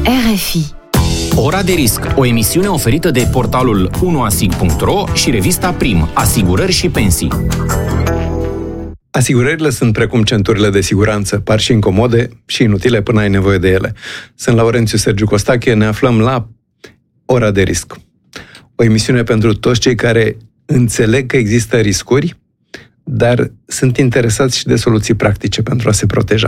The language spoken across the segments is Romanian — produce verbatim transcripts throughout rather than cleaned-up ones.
R F I. Ora de risc, o emisiune oferită de portalul unu asig punct ro și revista Prim, Asigurări și Pensii. Asigurările sunt precum centurile de siguranță, par și incomode și inutile până ai nevoie de ele. Sunt Laurențiu Sergiu Costache, ne aflăm la Ora de risc. O emisiune pentru toți cei care înțeleg că există riscuri, dar sunt interesați și de soluții practice pentru a se proteja.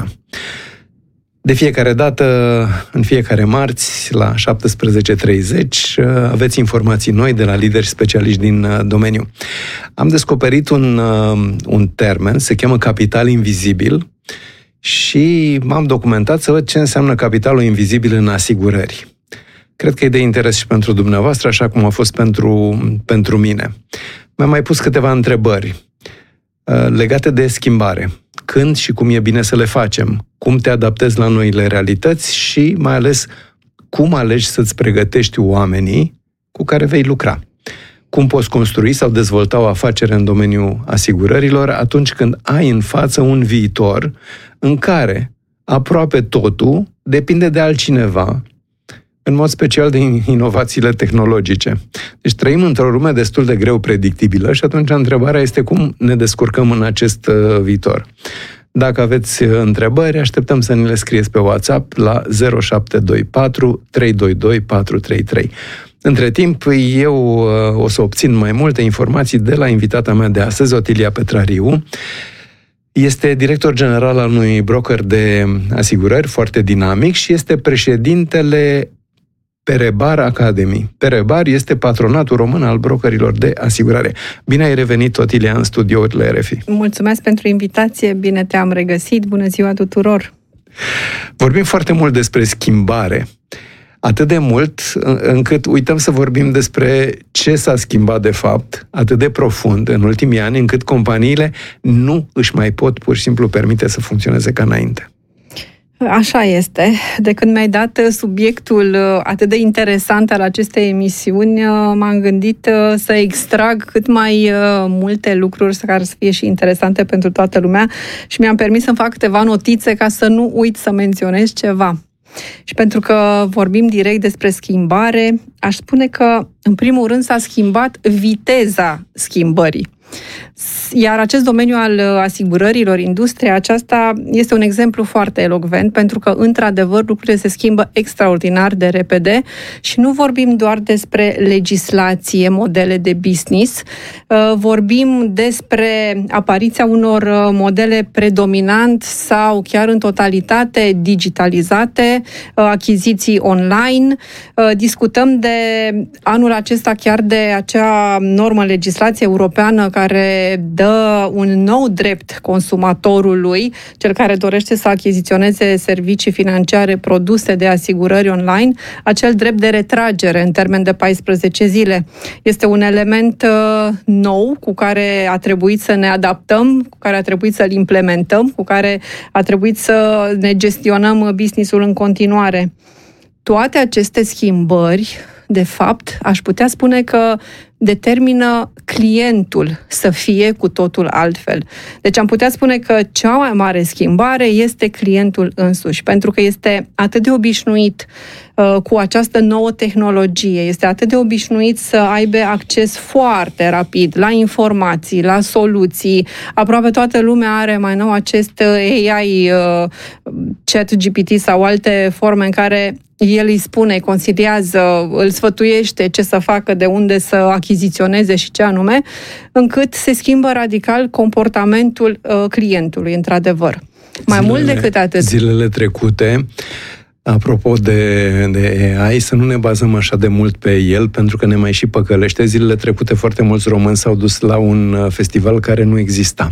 De fiecare dată, în fiecare marți, la șaptesprezece și treizeci, aveți informații noi de la lideri specialiști din domeniu. Am descoperit un, un termen, se cheamă capital invizibil, și m-am documentat să văd ce înseamnă capitalul invizibil în asigurări. Cred că e de interes și pentru dumneavoastră, așa cum a fost pentru, pentru mine. Mi-am mai pus câteva întrebări legate de schimbare. Când și cum e bine să le facem? Cum te adaptezi la noile realități și, mai ales, cum alegi să-ți pregătești oamenii cu care vei lucra? Cum poți construi sau dezvolta o afacere în domeniul asigurărilor atunci când ai în față un viitor în care aproape totul depinde de altcineva, în mod special de inovațiile tehnologice. Deci trăim într-o lume destul de greu predictibilă și atunci întrebarea este cum ne descurcăm în acest uh, viitor. Dacă aveți întrebări, așteptăm să ne le scrieți pe WhatsApp la zero șapte doi patru trei doi doi patru trei trei. Între timp, eu uh, o să obțin mai multe informații de la invitata mea de astăzi, Otilia Petrariu. Este director general al unui broker de asigurări foarte dinamic și este președintele Perebar Academy. Perebar este patronatul român al brokerilor de asigurare. Bine ai revenit, Otilia, în studiourile R F I. Mulțumesc pentru invitație, bine te-am regăsit, bună ziua tuturor! Vorbim foarte mult despre schimbare, atât de mult încât uităm să vorbim despre ce s-a schimbat de fapt, atât de profund în ultimii ani, încât companiile nu își mai pot pur și simplu permite să funcționeze ca înainte. Așa este. De când mi-ai dat subiectul atât de interesant al acestei emisiuni, m-am gândit să extrag cât mai multe lucruri care să fie și interesante pentru toată lumea și mi-am permis să-mi fac câteva notițe ca să nu uit să menționez ceva. Și pentru că vorbim direct despre schimbare, aș spune că, în primul rând, s-a schimbat viteza schimbării. Iar acest domeniu al asigurărilor, industria aceasta, este un exemplu foarte elocvent, pentru că, într-adevăr, lucrurile se schimbă extraordinar de repede și nu vorbim doar despre legislație, modele de business, vorbim despre apariția unor modele predominant sau chiar în totalitate digitalizate, achiziții online. Discutăm de anul acesta chiar de acea normă legislație europeană care dă un nou drept consumatorului, cel care dorește să achiziționeze servicii financiare, produse de asigurări online, acel drept de retragere în termen de paisprezece zile. Este un element uh, nou cu care a trebuit să ne adaptăm, cu care a trebuit să-l implementăm, cu care a trebuit să ne gestionăm business-ul în continuare. Toate aceste schimbări, de fapt, aș putea spune că determină clientul să fie cu totul altfel. Deci am putea spune că cea mai mare schimbare este clientul însuși, pentru că este atât de obișnuit uh, cu această nouă tehnologie, este atât de obișnuit să aibă acces foarte rapid la informații, la soluții. Aproape toată lumea are mai nou acest A I, uh, Chat G P T sau alte forme în care el îi spune, consiliază, îl sfătuiește ce să facă, de unde să achiziționeze și ce anume, încât se schimbă radical comportamentul uh, clientului, într-adevăr. Mai zilele, mult decât atât. Zilele trecute, apropo de, de A I, să nu ne bazăm așa de mult pe el, pentru că ne mai și păcălește. Zilele trecute foarte mulți români s-au dus la un festival care nu exista.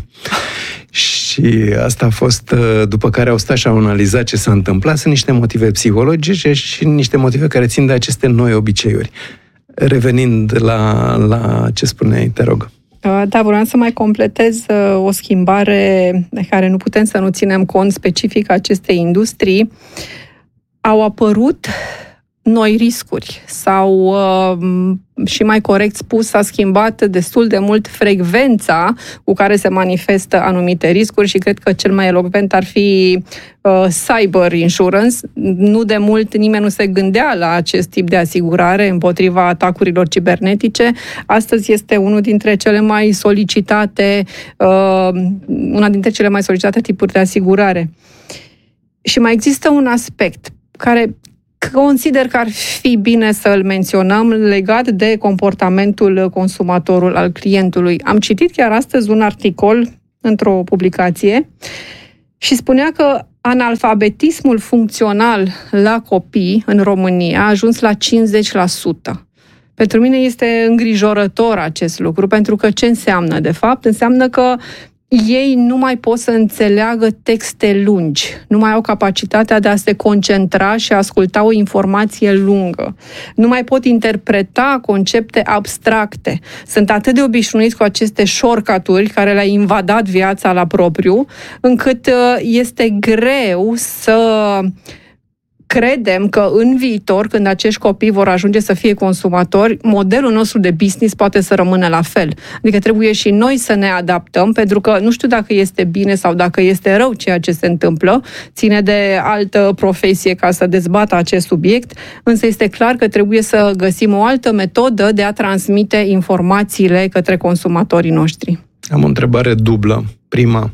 Și asta a fost, după care au stat și au analizat ce s-a întâmplat. Sunt niște motive psihologice și niște motive care țin de aceste noi obiceiuri. Revenind la, la ce spuneai, te rog. Da, vreau să mai completez o schimbare de care nu putem să nu ținem cont specific acestei industrii. Au apărut noi riscuri sau, și mai corect spus, s-a schimbat destul de mult frecvența cu care se manifestă anumite riscuri și cred că cel mai elocvent ar fi uh, cyber insurance. Nu de mult nimeni nu se gândea la acest tip de asigurare împotriva atacurilor cibernetice. Astăzi este unul dintre cele mai solicitate, uh, una dintre cele mai solicitate tipuri de asigurare. Și mai există un aspect care consider că ar fi bine să îl menționăm legat de comportamentul consumatorului, al clientului. Am citit chiar astăzi un articol într-o publicație și spunea că analfabetismul funcțional la copii în România a ajuns la cincizeci la sută. Pentru mine este îngrijorător acest lucru, pentru că ce înseamnă, de fapt? Înseamnă că ei nu mai pot să înțeleagă texte lungi, nu mai au capacitatea de a se concentra și a asculta o informație lungă, nu mai pot interpreta concepte abstracte. Sunt atât de obișnuiți cu aceste shortcut-uri care le-a invadat viața la propriu, încât este greu să credem că în viitor, când acești copii vor ajunge să fie consumatori, modelul nostru de business poate să rămână la fel. Adică trebuie și noi să ne adaptăm, pentru că nu știu dacă este bine sau dacă este rău ceea ce se întâmplă, ține de altă profesie ca să dezbată acest subiect, însă este clar că trebuie să găsim o altă metodă de a transmite informațiile către consumatorii noștri. Am o întrebare dublă. Prima,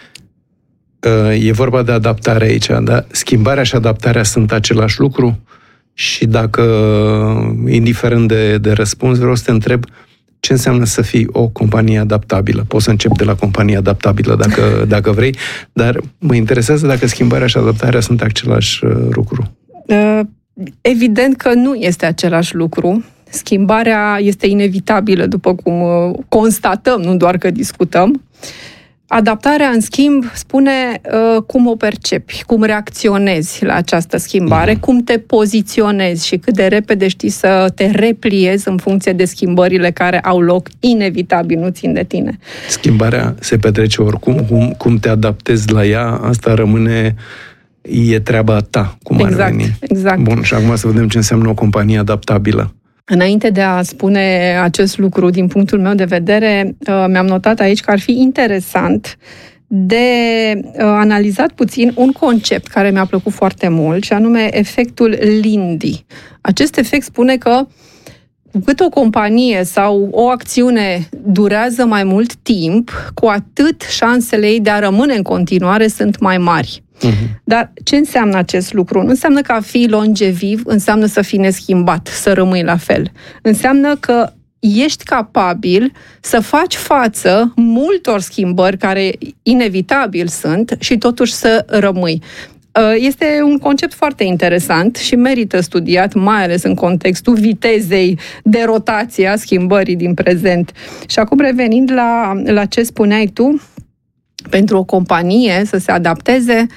e vorba de adaptare aici, dar schimbarea și adaptarea sunt același lucru? Și dacă, indiferent de, de răspuns, vreau să te întreb ce înseamnă să fii o companie adaptabilă. Poți să încep de la companie adaptabilă dacă, dacă vrei, dar mă interesează dacă schimbarea și adaptarea sunt același lucru. Evident că nu este același lucru. Schimbarea este inevitabilă, după cum constatăm, nu doar că discutăm. Adaptarea, în schimb, spune uh, cum o percepi, cum reacționezi la această schimbare, uh-huh. cum te poziționezi și cât de repede știi să te repliezi în funcție de schimbările care au loc, inevitabil, nu țin de tine. Schimbarea se petrece oricum, cum, cum te adaptezi la ea, asta rămâne, e treaba ta, cum exact, ar veni. Exact. Bun, și acum să vedem ce înseamnă o companie adaptabilă. Înainte de a spune acest lucru, din punctul meu de vedere, mi-am notat aici că ar fi interesant de analizat puțin un concept care mi-a plăcut foarte mult, și anume efectul Lindy. Acest efect spune că cu cât o companie sau o acțiune durează mai mult timp, cu atât șansele ei de a rămâne în continuare sunt mai mari. Uh-huh. Dar ce înseamnă acest lucru? Nu înseamnă că a fi longeviv înseamnă să fii neschimbat, să rămâi la fel. Înseamnă că ești capabil să faci față multor schimbări care inevitabil sunt și totuși să rămâi. Este un concept foarte interesant și merită studiat, mai ales în contextul vitezei de rotație a schimbării din prezent. Și acum, revenind la, la ce spuneai tu, pentru o companie să se adapteze,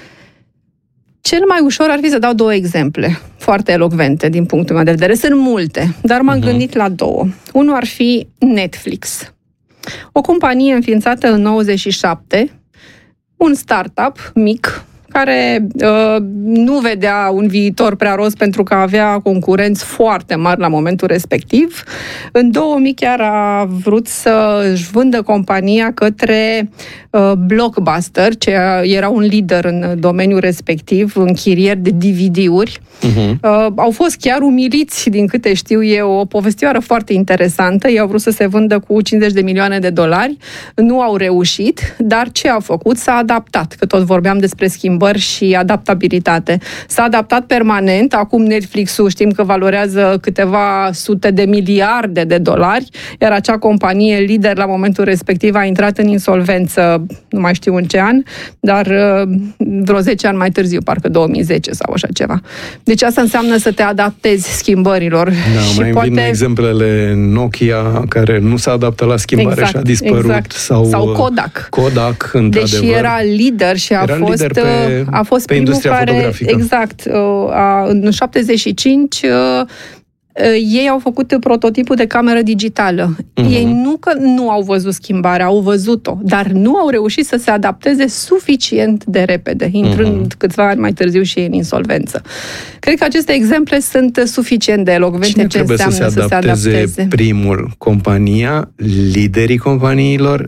cel mai ușor ar fi să dau două exemple foarte elocvente din punctul meu de vedere. Sunt multe, dar m-am uh-huh. gândit la două. Unul ar fi Netflix. O companie înființată în nouăzeci și șapte, un startup mic, care uh, nu vedea un viitor prea roz pentru că avea concurenți foarte mari la momentul respectiv. În două mii chiar a vrut să își vândă compania către uh, Blockbuster, ce era un lider în domeniul respectiv, închirieri de D V D-uri. Uh-huh. Uh, au fost chiar umiliți, din câte știu eu, o povestioară foarte interesantă. Ei au vrut să se vândă cu cincizeci de milioane de dolari, nu au reușit, dar ce au făcut? S-a adaptat, că tot vorbeam despre schimbări și adaptabilitate. S-a adaptat permanent, acum Netflix-ul știm că valorează câteva sute de miliarde de dolari, iar acea companie lider la momentul respectiv a intrat în insolvență, nu mai știu în ce an, dar vreo zece ani mai târziu, parcă două mii zece sau așa ceva. Deci asta înseamnă să te adaptezi schimbărilor. Da, și mai poate... vin exemplele Nokia, care nu s-a adaptat la schimbare exact, și a dispărut. Exact. Sau, sau Kodak. Kodak, într-adevăr. Deși era lider și a era fost, pe, a fost pe primul industria care, fotografică. exact, a, în șaptezeci și cinci Ei au făcut prototipul de cameră digitală. Uh-huh. Ei nu că nu au văzut schimbarea, au văzut-o, dar nu au reușit să se adapteze suficient de repede, intrând uh-huh. câțiva ani mai târziu și în insolvență. Cred că aceste exemple sunt suficient de elocvente. Cine ce trebuie înseamnă să se adapteze, să se adapteze primul? Compania, liderii companiilor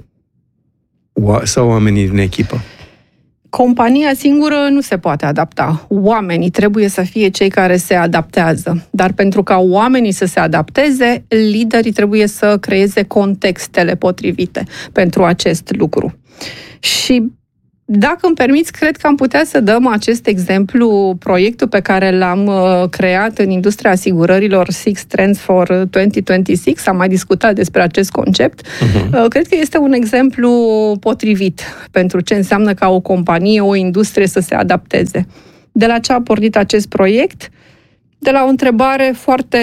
sau oamenii din echipă? Compania singură nu se poate adapta. Oamenii trebuie să fie cei care se adaptează. Dar pentru ca oamenii să se adapteze, liderii trebuie să creeze contextele potrivite pentru acest lucru. Și dacă îmi permiți, cred că am putea să dăm acest exemplu, proiectul pe care l-am creat în industria asigurărilor, Six Trends for două mii douăzeci și șase, am mai discutat despre acest concept. Uh-huh. Cred că este un exemplu potrivit pentru ce înseamnă ca o companie, o industrie să se adapteze. De la ce a pornit acest proiect? De la o întrebare foarte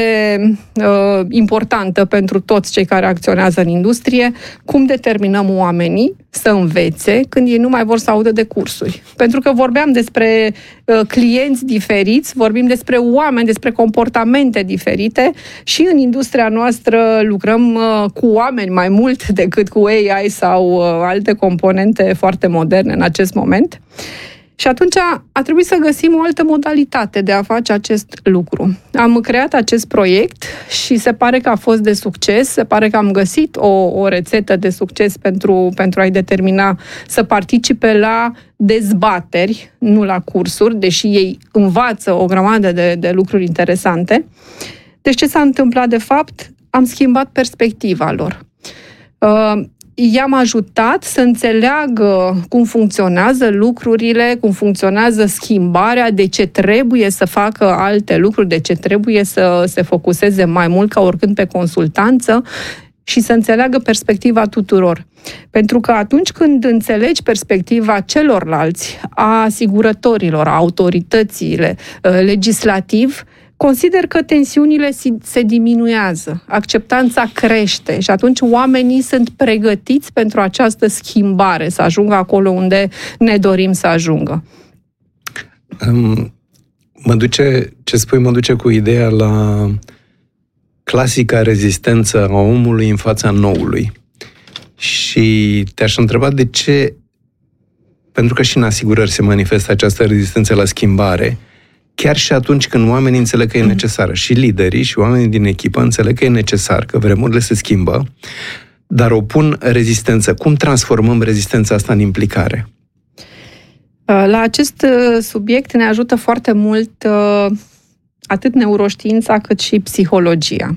uh, importantă pentru toți cei care acționează în industrie: cum determinăm oamenii să învețe când ei nu mai vor să audă de cursuri? Pentru că vorbeam despre uh, clienți diferiți, vorbim despre oameni, despre comportamente diferite și în industria noastră lucrăm uh, cu oameni mai mult decât cu A I sau uh, alte componente foarte moderne în acest moment. Și atunci a trebuit să găsim o altă modalitate de a face acest lucru. Am creat acest proiect și se pare că a fost de succes, se pare că am găsit o, o rețetă de succes pentru, pentru a-i determina să participe la dezbateri, nu la cursuri, deși ei învață o grămadă de, de lucruri interesante. Deci ce s-a întâmplat de fapt? Am schimbat perspectiva lor. Uh, I-am ajutat să înțeleagă cum funcționează lucrurile, cum funcționează schimbarea, de ce trebuie să facă alte lucruri, de ce trebuie să se focuseze mai mult ca oricând pe consultanță și să înțeleagă perspectiva tuturor. Pentru că atunci când înțelegi perspectiva celorlalți, a asigurătorilor, a autoritățile, legislativ, consider că tensiunile se diminuează, acceptanța crește și atunci oamenii sunt pregătiți pentru această schimbare, să ajungă acolo unde ne dorim să ajungă. Um, mă duce, ce spui mă duce cu ideea la clasica rezistență a omului în fața noului. Și te-aș întreba de ce, pentru că și în asigurări se manifestă această rezistență la schimbare, chiar și atunci când oamenii înțeleg că e necesară. Și liderii și oamenii din echipă înțeleg că e necesar, că vremurile se schimbă, dar opun rezistență. Cum transformăm rezistența asta în implicare? La acest subiect ne ajută foarte mult atât neuroștiința cât și psihologia.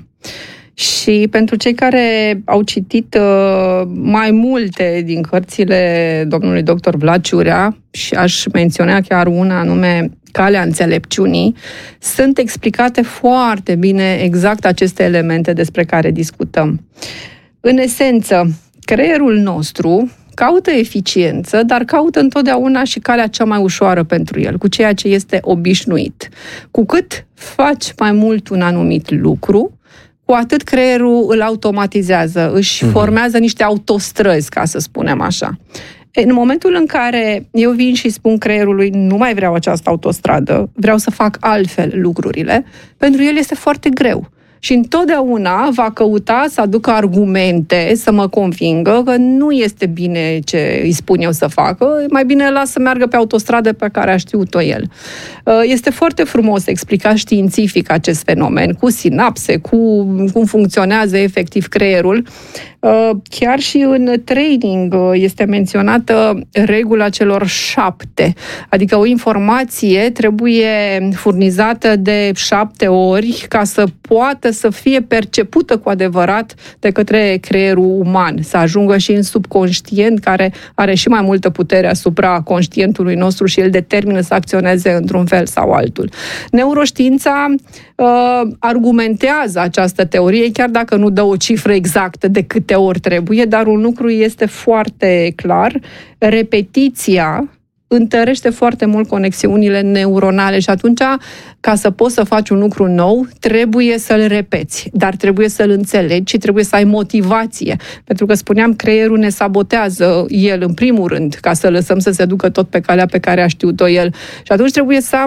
Și pentru cei care au citit mai multe din cărțile domnului doctor Vlad Ciurea, și aș menționa chiar una anume Calea înțelepciunii, sunt explicate foarte bine exact aceste elemente despre care discutăm. În esență, creierul nostru caută eficiență, dar caută întotdeauna și calea cea mai ușoară pentru el, cu ceea ce este obișnuit. Cu cât faci mai mult un anumit lucru, cu atât creierul îl automatizează, își formează niște autostrăzi, ca să spunem așa. În momentul în care eu vin și spun creierului, nu mai vreau această autostradă, vreau să fac altfel lucrurile, pentru el este foarte greu. Și întotdeauna va căuta să aducă argumente, să mă convingă că nu este bine ce îi spun eu să facă, mai bine las să meargă pe autostradă pe care a știut-o el. Este foarte frumos explicat științific acest fenomen, cu sinapse, cu cum funcționează efectiv creierul. Chiar și în training este menționată regula celor șapte, adică o informație trebuie furnizată de șapte ori ca să poată să fie percepută cu adevărat de către creierul uman, să ajungă și în subconștient, care are și mai multă putere asupra conștientului nostru și el determină să acționeze într-un fel sau altul. Neuroștiința uh, argumentează această teorie, chiar dacă nu dă o cifră exactă de câte ori trebuie, dar un lucru este foarte clar: repetiția întărește foarte mult conexiunile neuronale și atunci, ca să poți să faci un lucru nou, trebuie să-l repeți, dar trebuie să-l înțelegi și trebuie să ai motivație. Pentru că, spuneam, creierul ne sabotează el în primul rând, ca să lăsăm să se ducă tot pe calea pe care a știut-o el. Și atunci trebuie să am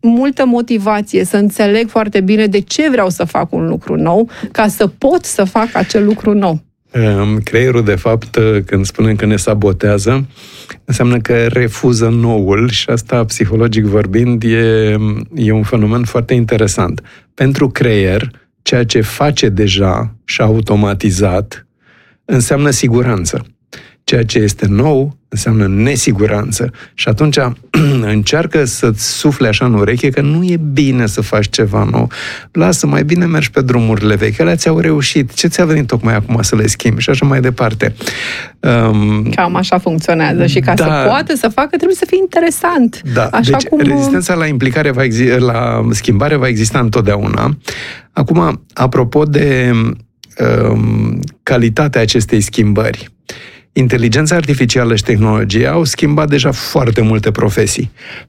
multă motivație, să înțeleg foarte bine de ce vreau să fac un lucru nou, ca să pot să fac acel lucru nou. Creierul, de fapt, când spunem că ne sabotează, înseamnă că refuză noul și asta, psihologic vorbind, e, e un fenomen foarte interesant. Pentru creier, ceea ce face deja și automatizat înseamnă siguranță. Ceea ce este nou înseamnă nesiguranță. Și atunci încearcă să-ți sufle așa în ureche că nu e bine să faci ceva nou. Lasă, mai bine mergi pe drumurile vechi. Alea ți-au reușit. Ce ți-a venit tocmai acum să le schimbi? Și așa mai departe. Um, Cam așa funcționează. Și ca da, să poată să facă, trebuie să fie interesant. Da, așa deci cum... rezistența la implicare va exi- la schimbare va exista întotdeauna. Acum, apropo de um, calitatea acestei schimbări, inteligența artificială și tehnologia au schimbat deja foarte multe profesii.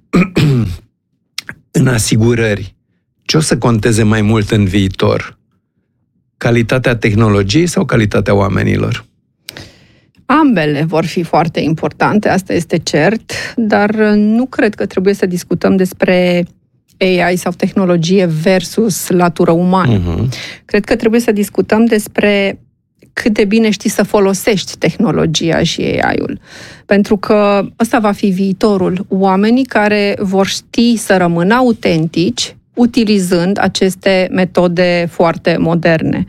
În asigurări, ce o să conteze mai mult în viitor? Calitatea tehnologiei sau calitatea oamenilor? Ambele vor fi foarte importante, asta este cert, dar nu cred că trebuie să discutăm despre A I sau tehnologie versus latură umană. Uh-huh. Cred că trebuie să discutăm despre cât de bine știi să folosești tehnologia și A I-ul. Pentru că ăsta va fi viitorul. Oamenii care vor ști să rămână autentici utilizând aceste metode foarte moderne.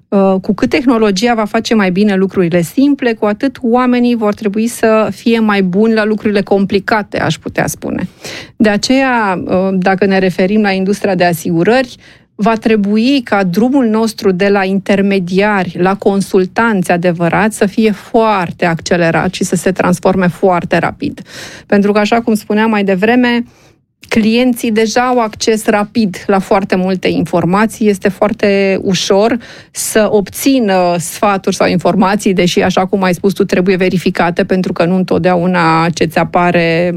Cu cât tehnologia va face mai bine lucrurile simple, cu atât oamenii vor trebui să fie mai buni la lucrurile complicate, aș putea spune. De aceea, dacă ne referim la industria de asigurări, va trebui ca drumul nostru de la intermediari la consultanți adevărați să fie foarte accelerat și să se transforme foarte rapid. Pentru că, așa cum spuneam mai devreme, clienții deja au acces rapid la foarte multe informații, este foarte ușor să obțină sfaturi sau informații, deși, așa cum ai spus tu, trebuie verificate, pentru că nu întotdeauna ce ți apare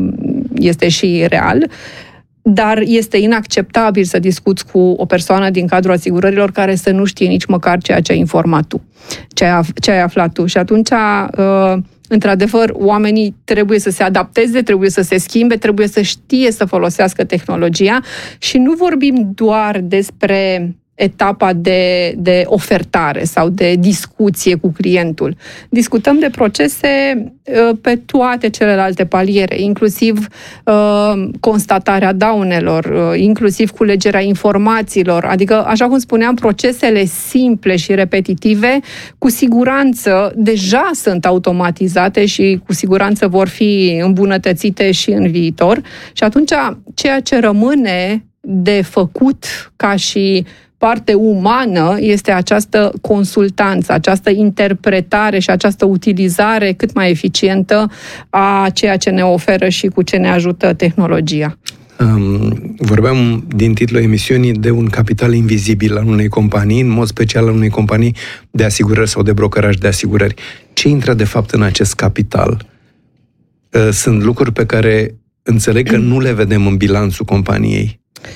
este și real. Dar este inacceptabil să discuți cu o persoană din cadrul asigurărilor care să nu știe nici măcar ceea ce ai informat tu, ce ai, ce ai aflat tu. Și atunci, într-adevăr, oamenii trebuie să se adapteze, trebuie să se schimbe, trebuie să știe să folosească tehnologia și nu vorbim doar despre etapa de, de ofertare sau de discuție cu clientul. Discutăm de procese uh, pe toate celelalte paliere, inclusiv uh, constatarea daunelor, uh, inclusiv culegerea informațiilor, adică, așa cum spuneam, procesele simple și repetitive, cu siguranță deja sunt automatizate și cu siguranță vor fi îmbunătățite și în viitor. Și atunci, ceea ce rămâne de făcut ca și parte umană este această consultanță, această interpretare și această utilizare cât mai eficientă a ceea ce ne oferă și cu ce ne ajută tehnologia. Um, vorbeam din titlul emisiunii de un capital invizibil al unei companii, în mod special al unei companii de asigurări sau de brokeraj de asigurări. Ce intră de fapt în acest capital? Uh, sunt lucruri pe care înțeleg că nu le vedem în bilanțul companiei.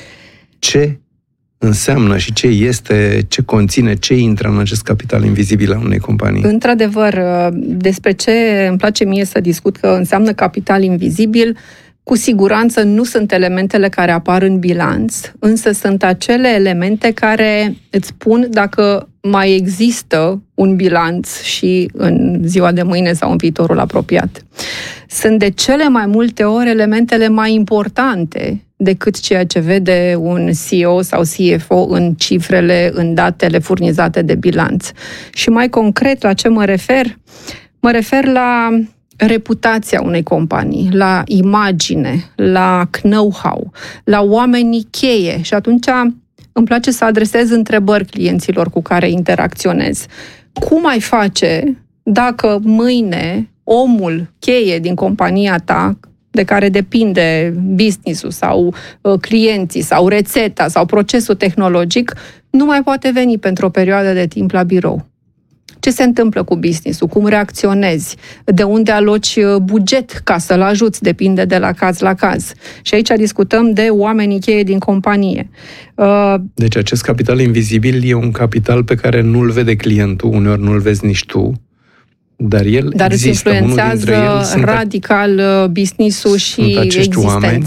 Ce înseamnă și ce este, ce conține, ce intră în acest capital invizibil al unei companii? Într-adevăr, despre ce îmi place mie să discut că înseamnă capital invizibil, cu siguranță nu sunt elementele care apar în bilanț, însă sunt acele elemente care îți spun dacă mai există un bilanț și în ziua de mâine sau în viitorul apropiat. Sunt de cele mai multe ori elementele mai importante decât ceea ce vede un C E O sau C F O în cifrele, în datele furnizate de bilanț. Și mai concret, la ce mă refer? Mă refer la reputația unei companii, la imagine, la know-how, la oamenii cheie. Și atunci îmi place să adresez întrebări clienților cu care interacționez. Cum ai face dacă mâine omul cheie din compania ta, de care depinde business-ul sau uh, clienții sau rețeta sau procesul tehnologic, nu mai poate veni pentru o perioadă de timp la birou? Ce se întâmplă cu business-ul? Cum reacționezi? De unde aloci buget ca să-l ajuți? Depinde de la caz la caz. Și aici discutăm de oamenii cheie din companie. Uh, deci acest capital invizibil e un capital pe care nu-l vede clientul, uneori nu-l vezi nici tu, dar el dar există. Dar îți influențează radical business-ul și existența. Oameni,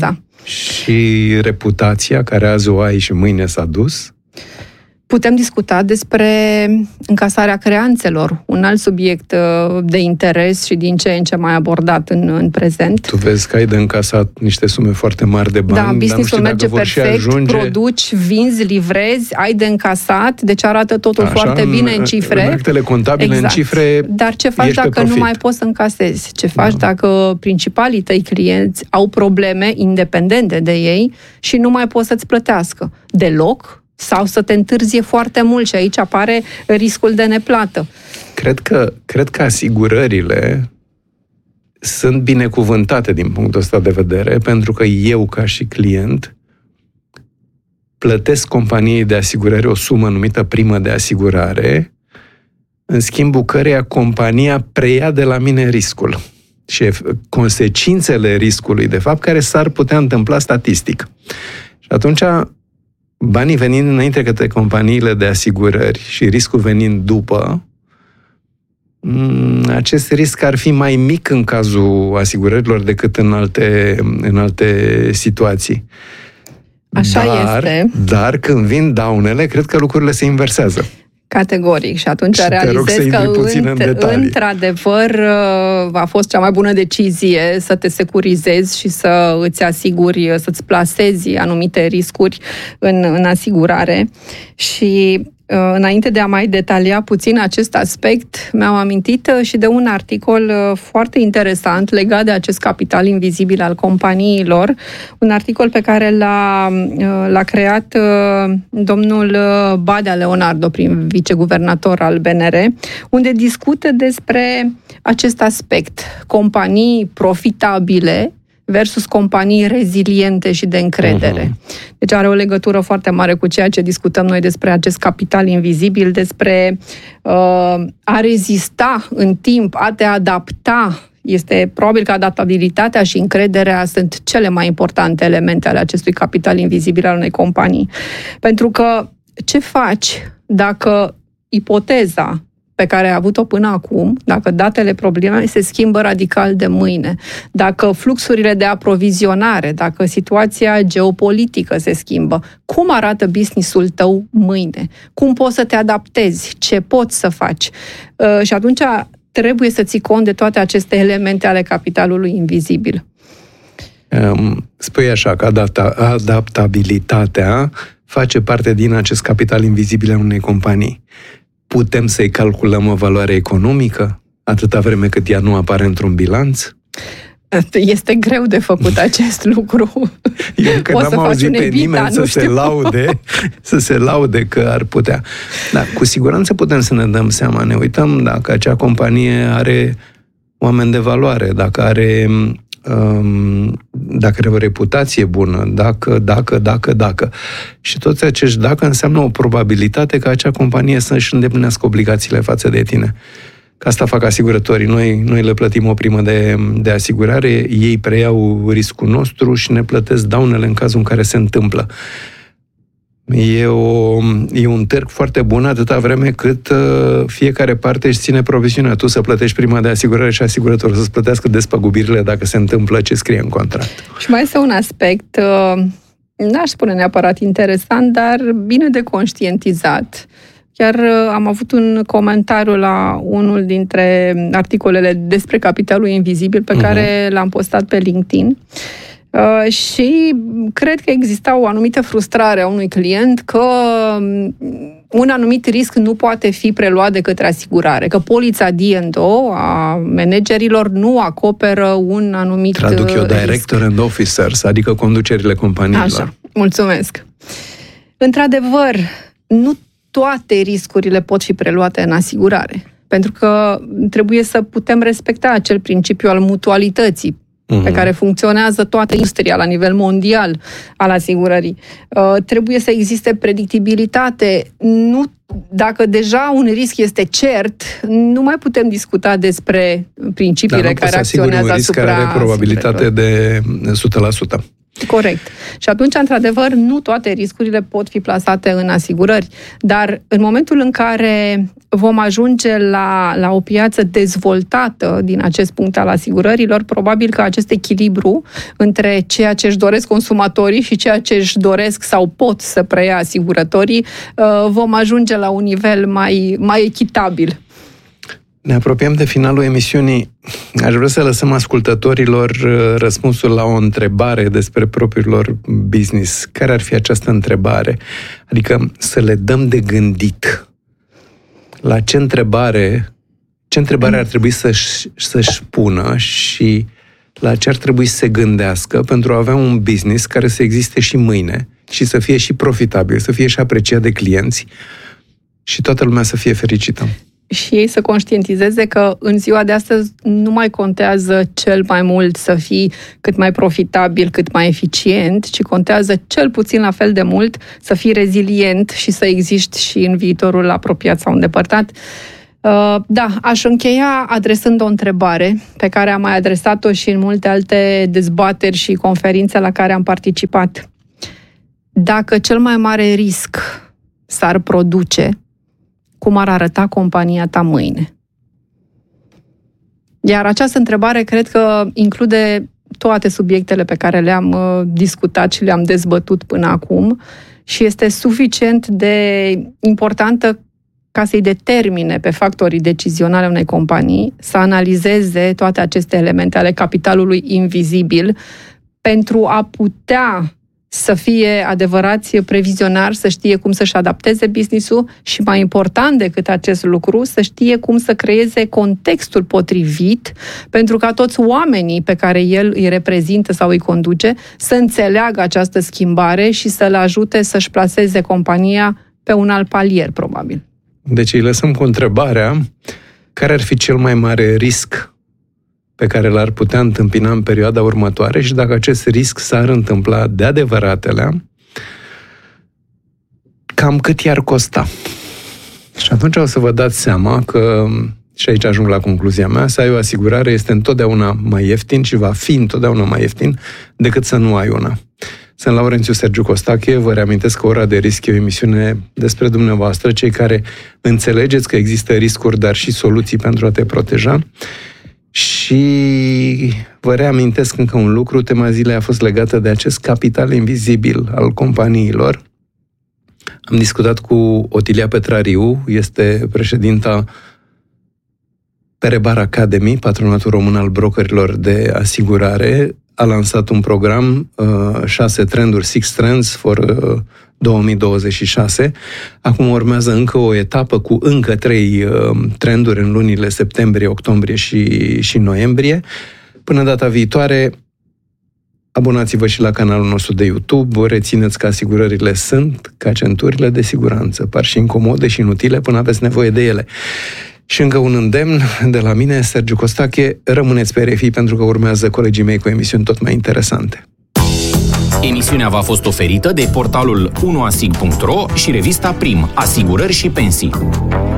Și reputația, care azi o ai și mâine s-a dus? Putem discuta despre încasarea creanțelor, un alt subiect de interes și din ce în ce mai abordat în, în prezent. Tu vezi că ai de încasat niște sume foarte mari de bani, da, business-ul dar merge perfect, ajunge... produci, vinzi, livrezi, ai de încasat, deci arată totul Așa, foarte bine în cifre. În actele contabile, exact. în cifre, dar ce faci dacă nu mai poți să încasezi? Ce faci da. dacă principalii tăi clienți au probleme independente de ei și nu mai poți să-ți plătească deloc? Sau să te întârzie foarte mult și aici apare riscul de neplată. Cred că, cred că asigurările sunt binecuvântate din punctul ăsta de vedere, pentru că eu, ca și client, plătesc companiei de asigurări o sumă numită primă de asigurare, în schimbul căreia compania preia de la mine riscul și consecințele riscului, de fapt, care s-ar putea întâmpla statistic. Și atunci, banii venind înainte către companiile de asigurări și riscul venind după, acest risc ar fi mai mic în cazul asigurărilor decât în alte, în alte situații. Așa dar, este. Dar când vin daunele, cred că lucrurile se inversează. Categoric. Și atunci și realizezi că în într-adevăr a fost cea mai bună decizie să te securizezi și să îți asiguri, să-ți plasezi anumite riscuri în, în asigurare. Și înainte de a mai detalia puțin acest aspect, mi-am amintit și de un articol foarte interesant legat de acest capital invizibil al companiilor, un articol pe care l-a, l-a creat domnul Badea Leonardo, prim viceguvernator al B N R, unde discută despre acest aspect, companii profitabile versus companii reziliente și de încredere. Uh-huh. Deci are o legătură foarte mare cu ceea ce discutăm noi despre acest capital invizibil, despre uh, a rezista în timp, a te adapta. Este probabil că adaptabilitatea și încrederea sunt cele mai importante elemente ale acestui capital invizibil al unei companii. Pentru că ce faci dacă ipoteza pe care ai avut-o până acum, dacă datele probleme se schimbă radical de mâine, dacă fluxurile de aprovizionare, dacă situația geopolitică se schimbă, cum arată business-ul tău mâine? Cum poți să te adaptezi? Ce poți să faci? Uh, și atunci trebuie să ții cont de toate aceste elemente ale capitalului invizibil. Um, spui așa că adapta- adaptabilitatea face parte din acest capital invizibil al unei companii. Putem să-i calculăm o valoare economică atâta vreme cât ea nu apare într-un bilanț? Este greu de făcut acest lucru. Eu încă Poți n-am auzit pe nimeni să se, laude, să se laude că ar putea. Dar cu siguranță putem să ne dăm seama, ne uităm dacă acea companie are oameni de valoare, dacă are, um, dacă are o reputație bună, dacă, dacă, dacă, dacă. Și toți acești dacă înseamnă o probabilitate ca acea companie să-și îndeplinească obligațiile față de tine. Că asta fac asigurătorii. Noi, noi le plătim o primă de, de asigurare, ei preiau riscul nostru și ne plătesc daunele în cazul în care se întâmplă. E, o, e un târg foarte bun atâta vreme cât uh, fiecare parte își ține provisiunea. Tu să plătești prima de asigurare și asigurătorul să-ți plătească despăgubirile dacă se întâmplă ce scrie în contract. Și mai este un aspect, uh, n-aș spune neapărat interesant, dar bine de conștientizat. Chiar uh, am avut un comentariu la unul dintre articolele despre capitalul invizibil pe uh-huh. care l-am postat pe LinkedIn. Uh, și cred că exista o anumită frustrare a unui client că un anumit risc nu poate fi preluat de către asigurare, că polița D and O a managerilor nu acoperă un anumit Traduc eu, risc. director and officers, adică conducerile companiilor. Așa, mulțumesc. Într-adevăr, nu toate riscurile pot fi preluate în asigurare, pentru că trebuie să putem respecta acel principiu al mutualității, uh-huh. pe care funcționează toată industria la nivel mondial al asigurării. Uh, trebuie să existe predictibilitate. Nu, dacă deja un risc este cert, nu mai putem discuta despre principiile care acționează un risc asupra care are probabilitate de o sută la sută. Corect. Și atunci, într-adevăr, nu toate riscurile pot fi plasate în asigurări, dar în momentul în care vom ajunge la, la o piață dezvoltată din acest punct al asigurărilor, probabil că acest echilibru între ceea ce își doresc consumatorii și ceea ce își doresc sau pot să preia asigurătorii, vom ajunge la un nivel mai, mai echitabil. Ne apropiem de finalul emisiunii. Aș vrea să lăsăm ascultătorilor răspunsul la o întrebare despre propriul lor business. Care ar fi această întrebare? Adică să le dăm de gândit. La ce întrebare, ce întrebare ar trebui să-și, să-și pună și la ce ar trebui să se gândească pentru a avea un business care să existe și mâine și să fie și profitabil, să fie și apreciat de clienți și toată lumea să fie fericită. Și ei să conștientizeze că în ziua de astăzi nu mai contează cel mai mult să fii cât mai profitabil, cât mai eficient, ci contează cel puțin la fel de mult să fii rezilient și să existi și în viitorul apropiat sau îndepărtat. Da, aș încheia adresând o întrebare pe care am mai adresat-o și în multe alte dezbateri și conferințe la care am participat. Dacă cel mai mare risc s-ar produce, cum ar arăta compania ta mâine? Iar această întrebare cred că include toate subiectele pe care le-am discutat și le-am dezbătut până acum și este suficient de importantă ca să-i determine pe factorii decizionale unei companii să analizeze toate aceste elemente ale capitalului invizibil pentru a putea să fie adevărați previzionari, să știe cum să-și adapteze business-ul și, mai important decât acest lucru, să știe cum să creeze contextul potrivit pentru ca toți oamenii pe care el îi reprezintă sau îi conduce să înțeleagă această schimbare și să-l ajute să-și plaseze compania pe un alt palier, probabil. Deci îi lăsăm cu întrebarea: care ar fi cel mai mare risc pe care l-ar putea întâmpina în perioada următoare și dacă acest risc s-ar întâmpla de adevăratele, cam cât i-ar costa. Și atunci o să vă dați seama că, și aici ajung la concluzia mea, să ai o asigurare este întotdeauna mai ieftin și va fi întotdeauna mai ieftin decât să nu ai una. Sunt Laurențiu Sergiu Costache, vă reamintesc că Ora de Risc e o emisiune despre dumneavoastră, cei care înțelegeți că există riscuri, dar și soluții pentru a te proteja. Și vă reamintesc încă un lucru, tema zilei a fost legată de acest capital invizibil al companiilor. Am discutat cu Otilia Petrariu, este președinta Perebar Academy, Patronatul Român al Brokerilor de Asigurare. A lansat un program, uh, șase trenduri, Six Trends for uh, două mii douăzeci și șase. Acum urmează încă o etapă cu încă trei uh, trenduri în lunile septembrie, octombrie și, și noiembrie. Până data viitoare, abonați-vă și la canalul nostru de YouTube. Rețineți că asigurările sunt ca centurile de siguranță. Par și incomode și inutile până aveți nevoie de ele. Și încă un îndemn de la mine, Sergiu Costache, rămâneți pe R F I pentru că urmează colegii mei cu emisiuni tot mai interesante. Emisiunea v-a fost oferită de portalul unu asig punct ro și revista Prim, Asigurări și Pensii.